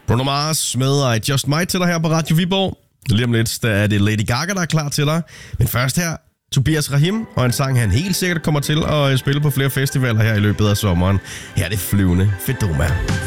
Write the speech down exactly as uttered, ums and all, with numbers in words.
Bruno Mars med I Just Might til dig her på Radio Viborg. Lige om lidt, der er det Lady Gaga, der er klar til dig. Men først her, Tobias Rahim, og en sang, han helt sikkert kommer til at spille på flere festivaler her i løbet af sommeren. Her er det Flyvende Fedoma.